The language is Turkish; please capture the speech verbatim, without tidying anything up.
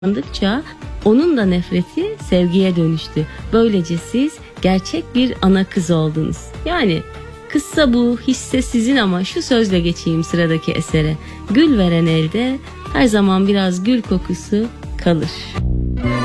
kazandıkça onun da nefreti sevgiye dönüştü. Böylece siz gerçek bir ana kız oldunuz. Yani kıssa bu, hisse sizin ama şu sözle geçeyim sıradaki esere. Gül veren elde her zaman biraz gül kokusu kalır.